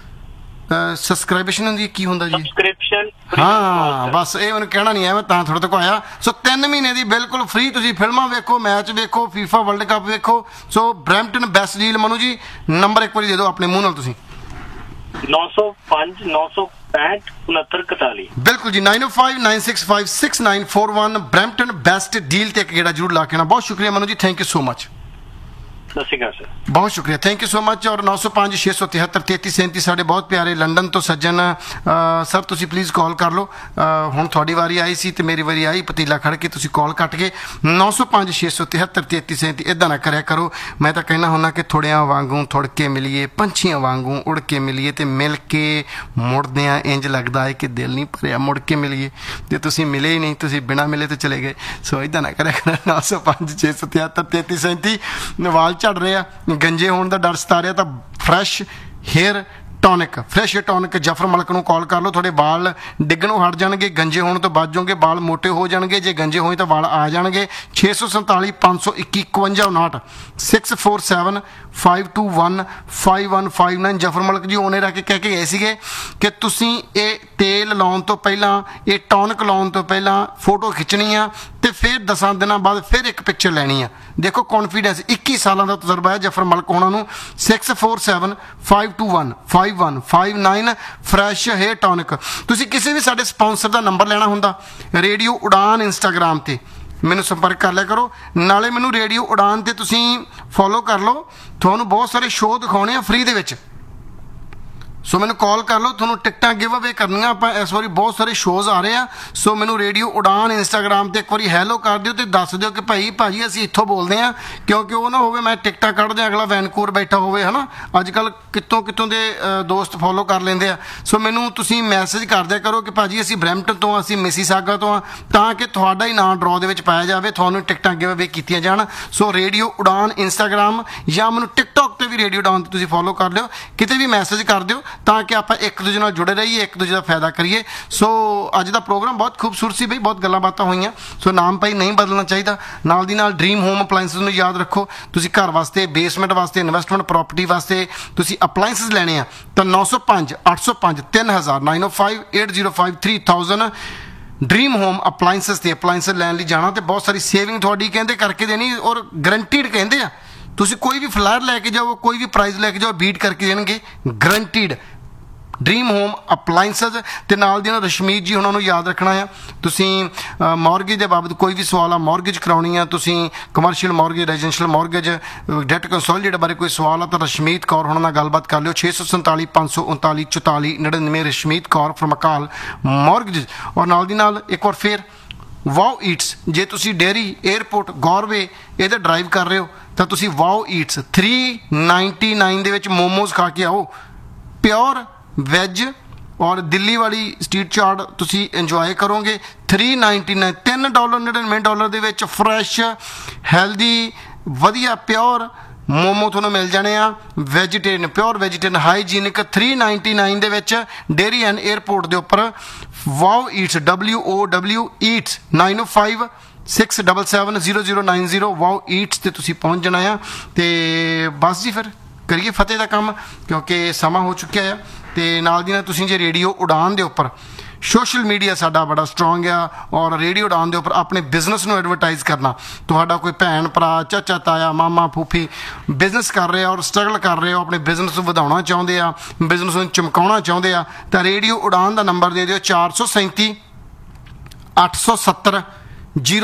ਸਬਸਕ੍ਰਿਪਸ਼ਨ ਹੁੰਦੀ ਕੀ ਹੁੰਦਾ ਜੀ? ਸਬਸਕ੍ਰਿਪਸ਼ਨ। ਹਾਂ ਬਸ ਇਹ ਉਹਨੂੰ ਕਹਿਣਾ ਨਹੀਂ ਹੈ, ਮੈਂ ਤਾਂ ਥੋੜੇ ਤੋਂ ਆਇਆ। ਸੋ ਤਿੰਨ ਮਹੀਨੇ ਦੀ ਬਿਲਕੁਲ ਫ੍ਰੀ, ਤੁਸੀਂ ਫਿਲਮਾਂ ਵੇਖੋ, ਮੈਚ ਵੇਖੋ, ਫੀਫਾ ਵਰਲਡ ਕੱਪ ਵੇਖੋ। ਸੋ ਬਰੈਂਪਟਨ ਬੈਸਟ ਡੀਲ। ਮਨੂ ਜੀ ਨੰਬਰ ਇੱਕ ਵਾਰੀ ਦੇ ਦਿਓ ਆਪਣੇ ਮੂੰਹ ਨਾਲ ਤੁਸੀਂ। ਨੌ ਸੌ ਪੰਜ ਨੌ ਸੌ ਪੈਂਹਠ ਉਨੱਤਰ ਇਕਤਾਲੀ। ਬਿਲਕੁਲ ਜੀ, ਨਾਈਨ ਓ five nine six five six nine four one. Brampton best deal ਤੇ ਇੱਕ ਗੇੜਾ ਜ਼ਰੂਰ ਲਾ ਕੇ ਆਉਣਾ। ਬਹੁਤ ਸ਼ੁਕਰੀਆ ਮਨੂ ਜੀ, ਥੈਂਕ ਯੂ ਸੋ ਮਚ। ਸਤਿ ਸ਼੍ਰੀ ਅਕਾਲ ਸਰ। ਬਹੁਤ ਸ਼ੁਕਰੀਆ, ਥੈਂਕ ਯੂ ਸੋ ਮਚ। ਔਰ ਨੌ ਸੌ ਪੰਜ ਛੇ ਸੌ ਤਿਹੱਤਰ ਤੇਤੀ ਸੈਂਤੀ ਸਾਡੇ ਬਹੁਤ ਪਿਆਰੇ ਲੰਡਨ ਤੋਂ ਸੱਜਣ ਸਰ, ਤੁਸੀਂ ਪਲੀਜ਼ ਕਾਲ ਕਰ ਲਓ। ਹੁਣ ਤੁਹਾਡੀ ਵਾਰੀ ਆਈ ਸੀ ਤੇ ਮੇਰੀ ਵਾਰੀ ਆਈ, ਪਤੀਲਾ ਖੜ ਕੇ ਤੁਸੀਂ ਕਾਲ ਕੱਟ ਕੇ ਨੌ ਸੌ ਪੰਜ ਛੇ ਸੌ ਤਿਹੱਤਰ ਤੇਤੀ ਸੈਂਤੀ। ਇੱਦਾਂ ਨਾ ਕਰਿਆ ਕਰੋ। ਮੈਂ ਤਾਂ ਕਹਿਣਾ ਹੁੰਦਾ ਕਿ ਥੋੜਿਆਂ ਵਾਂਗੂ ਥੁੜ ਕੇ ਮਿਲੀਏ, ਪੰਛੀਆਂ ਵਾਂਗੂ ਉੜ ਕੇ ਮਿਲੀਏ, ਤੇ ਮਿਲ ਕੇ ਮੁੜਦਿਆਂ ਇੰਜ ਲੱਗਦਾ ਹੈ ਕਿ ਦਿਲ ਨਹੀਂ ਭਰਿਆ, ਮੁੜ ਕੇ ਮਿਲੀਏ। ਤੇ ਤੁਸੀਂ ਮਿਲੇ ਹੀ ਨਹੀਂ, ਤੁਸੀਂ ਬਿਨਾਂ ਮਿਲੇ ਤੇ ਚਲੇ ਗਏ। ਸੋ ਇੱਦਾਂ ਨਾ ਕਰਿਆ ਕਰੋ। ਨੌ ਸੌ ਪੰਜ ਛੇ ਸੌ ਤਿਹੱਤਰ ਤੇਤੀ ਸੈਂਤੀ। ਵਾਲ ਝੜ ਰਹੇ ਆ, ਗੰਜੇ ਹੋਣ ਦਾ ਡਰ ਸਤਾ ਰਿਹਾ, ਤਾਂ fresh hair tonic, fresh tonic Zafar ਮਲਕ ਨੂੰ ਕਾਲ ਕਰ ਲਓ। ਤੁਹਾਡੇ ਵਾਲ ਡਿੱਗਣੋਂ ਹਟ ਜਾਣਗੇ, ਗੰਜੇ ਹੋਣ ਤੋਂ ਬਚ ਜਾਓਗੇ, ਵਾਲ ਮੋਟੇ ਹੋ ਜਾਣਗੇ। ਜੇ ਗੰਜੇ ਹੋਏ ਤਾਂ ਵਾਲ ਆ ਜਾਣਗੇ। ਛੇ ਸੌ ਸੰਤਾਲੀ ਪੰਜ ਸੌ ਇੱਕੀ ਇਕਵੰਜਾ ਉਨਾਹਠ six four seven five to one five one five nine. Zafar ਮਲਕ ਜੀ ਉਹਨੇ ਰੱਖ ਕੇ ਕਹਿ ਕੇ ਗਏ ਸੀਗੇ ਕਿ ਤੁਸੀਂ ਇਹ ਤੇਲ ਲਾਉਣ ਤੋਂ ਪਹਿਲਾਂ, ਇਹ ਟੌਨਿਕ ਲਾਉਣ ਤੋਂ ਪਹਿਲਾਂ ਫੋਟੋ ਖਿੱਚਣੀ ਆ ਤੇ ਫਿਰ ਦਸਾਂ ਦਿਨਾਂ ਬਾਅਦ ਫਿਰ ਇੱਕ ਪਿਕਚਰ ਲੈਣੀ ਆ। ਦੇਖੋ ਕੌਨਫੀਡੈਂਸ, ਇੱਕੀ ਸਾਲਾਂ ਦਾ ਤਜਰਬਾ ਹੈ ਜਫਰ ਮਲਕ ਉਹਨਾਂ ਨੂੰ। Six four seven five to one five one five nine fresh hair tonic. ਤੁਸੀਂ ਕਿਸੇ ਵੀ ਸਾਡੇ ਸਪਾਂਸਰ ਦਾ ਨੰਬਰ ਲੈਣਾ ਹੁੰਦਾ, ਰੇਡੀਓ ਉਡਾਨ ਇੰਸਟਾਗ੍ਰਾਮ ਤੇ ਮੈਨੂੰ ਸੰਪਰਕ ਕਰ ਲਿਆ ਕਰੋ। ਨਾਲੇ ਮੈਨੂੰ ਰੇਡੀਓ ਉਡਾਨ ਤੇ ਤੁਸੀਂ ਫੋਲੋ ਕਰ ਲਓ, ਤੁਹਾਨੂੰ ਬਹੁਤ ਸਾਰੇ ਸ਼ੋਅ ਦਿਖਾਉਣੇ ਆ ਫ੍ਰੀ ਦੇ ਵਿੱਚ। ਸੋ ਮੈਨੂੰ ਕਾਲ ਕਰ ਲਓ, ਤੁਹਾਨੂੰ ਟਿਕਟਾਂ ਗਿਵ ਅਵੇ ਕਰਨੀਆਂ ਆਪਾਂ। ਇਸ ਵਾਰੀ ਬਹੁਤ ਸਾਰੇ ਸ਼ੋਜ਼ ਆ ਰਹੇ ਆ। ਸੋ ਮੈਨੂੰ ਰੇਡੀਓ ਉਡਾਨ ਇੰਸਟਾਗ੍ਰਾਮ ਤੇ ਇੱਕ ਵਾਰੀ ਹੈਲੋ ਕਰ ਦਿਓ ਤੇ ਦੱਸ ਦਿਓ ਕਿ ਭਾਈ ਭਾਜੀ ਅਸੀਂ ਇੱਥੋਂ ਬੋਲਦੇ ਹਾਂ, ਕਿਉਂਕਿ ਉਹ ਨਾ ਹੋਵੇ ਮੈਂ ਟਿਕਟਾਂ ਕੱਢ ਦਿਆਂ ਅਗਲਾ ਵੈਨਕੂਵਰ ਬੈਠਾ ਹੋਵੇ, ਹੈ ਨਾ। ਅੱਜ ਕੱਲ੍ਹ ਕਿੱਥੋਂ ਕਿੱਥੋਂ ਦੇ ਦੋਸਤ ਫੋਲੋ ਕਰ ਲੈਂਦੇ ਆ। ਸੋ ਮੈਨੂੰ ਤੁਸੀਂ ਮੈਸੇਜ ਕਰ ਦਿਆ ਕਰੋ ਕਿ ਭਾਜੀ ਅਸੀਂ ਬਰੈਂਪਟਨ ਤੋਂ, ਅਸੀਂ ਮਿਸੀਸਾਗਾ ਤੋਂ ਆ, ਤਾਂ ਕਿ ਤੁਹਾਡਾ ਹੀ ਨਾਂ ਡਰਾਅ ਦੇ ਵਿੱਚ ਪਾਇਆ ਜਾਵੇ, ਤੁਹਾਨੂੰ ਟਿਕਟਾਂ ਗਿਵ ਅਵੇ ਕੀਤੀਆਂ ਜਾਣ। ਸੋ ਰੇਡੀਓ ਉਡਾਨ ਇੰਸਟਾਗ੍ਰਾਮ ਜਾਂ ਮੈਨੂੰ ਟਿਕਟੋਕ ਤੇ ਵੀ ਰੇਡੀਓ ਉਡਾਨ ਤੇ ਤੁਸੀਂ ਫੋਲੋ ਕਰ ਲਿਓ, ਕਿਤੇ ਵੀ ਮੈਸੇਜ ਕਰ ਦਿਓ ਤਾਂ ਕਿ ਆਪਾਂ ਇੱਕ ਦੂਜੇ ਨਾਲ ਜੁੜੇ ਰਹੀਏ, ਇੱਕ ਦੂਜੇ ਦਾ ਫਾਇਦਾ ਕਰੀਏ। ਸੋ ਅੱਜ ਦਾ ਪ੍ਰੋਗਰਾਮ ਬਹੁਤ ਖੂਬਸੂਰਤ ਸੀ ਬਈ, ਬਹੁਤ ਗੱਲਾਂ ਬਾਤਾਂ ਹੋਈਆਂ। ਸੋ ਨਾਮ ਭਾਈ ਨਹੀਂ ਬਦਲਣਾ ਚਾਹੀਦਾ। ਨਾਲ ਦੀ ਨਾਲ ਡ੍ਰੀਮ ਹੋਮ ਅਪਲਾਇੰਸਸ ਨੂੰ ਯਾਦ ਰੱਖੋ। ਤੁਸੀਂ ਘਰ ਵਾਸਤੇ, ਬੇਸਮੈਂਟ ਵਾਸਤੇ, ਇਨਵੈਸਟਮੈਂਟ ਪ੍ਰੋਪਰਟੀ ਵਾਸਤੇ ਤੁਸੀਂ ਅਪਲਾਇੰਸਸ ਲੈਣੇ ਆ ਤਾਂ ਨੌ ਸੌ ਪੰਜ ਅੱਠ ਸੌ ਪੰਜ ਤਿੰਨ ਹਜ਼ਾਰ ਨਾਈਨ ਓ five eight zero five three thousand dream home ਅਪਲਾਇੰਸਸ ਤੇ ਅਪਲਾਇੰਸਸ ਲੈਣ ਲਈ ਜਾਣਾ, ਤੇ ਬਹੁਤ ਸਾਰੀ ਸੇਵਿੰਗ ਤੁਹਾਡੀ ਕਹਿੰਦੇ ਕਰਕੇ ਦੇਣੀ, ਔਰ ਗਰੰਟੀਡ ਕਹਿੰਦੇ ਆ। ਤੁਸੀਂ ਕੋਈ ਵੀ ਫਲਾਇਰ ਲੈ ਕੇ ਜਾਓ, ਕੋਈ ਵੀ ਪ੍ਰਾਈਜ਼ ਲੈ ਕੇ ਜਾਓ, ਬੀਟ ਕਰਕੇ ਦੇਣਗੇ, ਗਰੰਟੀਡ। ਡ੍ਰੀਮ ਹੋਮ ਅਪਲਾਇੰਸਸ ਤੇ ਨਾਲ ਦੀ ਨਾਲ ਰਸ਼ਮੀਤ ਜੀ ਉਹਨਾਂ ਨੂੰ ਯਾਦ ਰੱਖਣਾ ਆ। ਤੁਸੀਂ ਮੌਰਗੇਜ ਦੇ ਬਾਬਤ ਕੋਈ ਵੀ ਸਵਾਲ ਆ, ਮੌਰਗੇਜ ਕਰਾਉਣੀ ਆ, ਤੁਸੀਂ commercial mortgage, residential mortgage, that consolidate ਬਾਰੇ ਕੋਈ ਸਵਾਲ ਆ ਤਾਂ ਰਸ਼ਮੀਤ ਕੌਰ ਉਹਨਾਂ ਨਾਲ ਗੱਲਬਾਤ ਕਰ ਲਿਓ। ਛੇ ਸੌ ਸੰਤਾਲੀ ਪੰਜ ਸੌ ਉਨਤਾਲੀ ਚੁਤਾਲੀ ਨੜਿਨਵੇਂ ਰਸ਼ਮੀਤ ਕੌਰ ਫਰਮ ਅਕਾਲ ਮੌਰਗੇਜ। ਔਰ ਨਾਲ ਦੀ ਨਾਲ ਇੱਕ ਵਾਰ ਫਿਰ ਵਾਓ ਈਟਸ, ਜੇ ਤੁਸੀਂ ਡੇਅਰੀ, ਏਅਰਪੋਰਟ, ਗੌਰਵੇ ਇਹਦੇ ਡਰਾਈਵ ਕਰ ਰਹੇ ਹੋ ਤਾਂ ਤੁਸੀਂ wow Eats three ninety nine ਦੇ ਵਿੱਚ ਮੋਮੋਜ਼ ਖਾ ਕੇ ਆਓ, ਪਿਓਰ ਵੈਜ। ਔਰ ਦਿੱਲੀ ਵਾਲੀ ਸਟਰੀਟ ਚਾਟ ਤੁਸੀਂ ਇੰਜੋਏ ਕਰੋਗੇ। ਥ੍ਰੀ ਨਾਈਨਟੀ ਨਾਈਨ ਤਿੰਨ ਡਾਲਰ ਨੜਿਨਵੇਂ ਡਾਲਰ ਦੇ ਵਿੱਚ ਫਰੈਸ਼ ਹੈਲਦੀ ਵਧੀਆ ਪਿਓਰ ਮੋਮੋ ਤੁਹਾਨੂੰ ਮਿਲ ਜਾਣੇ ਆ, vegetarian, pure vegetarian, hygienic. Three ninety nine ਦੇ ਵਿੱਚ ਡੇਅਰੀ ਐਂਡ ਏਅਰਪੋਰਟ ਦੇ ਉੱਪਰ ਵਾਓ ਈਟਸ, ਡਬਲਿਊ ਓ ਡਬਲਿਊ ਈਟਸ, ਨਾਈਨ ਓ five six seven seven zero zero nine zero wow Eats ਤੇ ਤੁਸੀਂ ਪਹੁੰਚ ਜਾਣਾ ਆ। ਤੇ ਬਸ ਜੀ ਫਿਰ ਕਰੀਏ ਫਤਿਹ ਦਾ ਕੰਮ, ਕਿਉਂਕਿ ਸਮਾਂ ਹੋ ਚੁੱਕਿਆ ਆ। ਤੇ ਨਾਲ ਦੀ ਨਾਲ ਤੁਸੀਂ ਜੇ ਰੇਡੀਓ ਉਡਾਨ ਦੇ ਉੱਪਰ, ਸੋਸ਼ਲ ਮੀਡੀਆ ਸਾਡਾ ਬੜਾ ਸਟਰੋਂਗ ਆ, ਔਰ ਰੇਡੀਓ ਉਡਾਨ ਦੇ ਉੱਪਰ ਆਪਣੇ ਬਿਜ਼ਨਸ ਨੂੰ ਐਡਵਰਟਾਈਜ਼ ਕਰਨਾ, ਤੁਹਾਡਾ ਕੋਈ ਭੈਣ ਭਰਾ, ਚਾਚਾ ਤਾਇਆ, ਮਾਮਾ ਫੂਫੀ ਬਿਜ਼ਨਸ ਕਰ ਰਿਹਾ ਔਰ ਸਟਰਗਲ ਕਰ ਰਹੇ ਹੋ, ਆਪਣੇ ਬਿਜ਼ਨਸ ਨੂੰ ਵਧਾਉਣਾ ਚਾਹੁੰਦੇ ਆ, ਬਿਜ਼ਨਸ ਨੂੰ ਚਮਕਾਉਣਾ ਚਾਹੁੰਦੇ ਆ, ਤਾਂ ਰੇਡੀਓ ਉਡਾਨ ਦਾ ਨੰਬਰ ਦੇ ਦਿਓ ਚਾਰ ਸੌ ਸੈਂਤੀ ਅੱਠ ਸੌ ਸੱਤਰ ਜ਼ੀਰੋ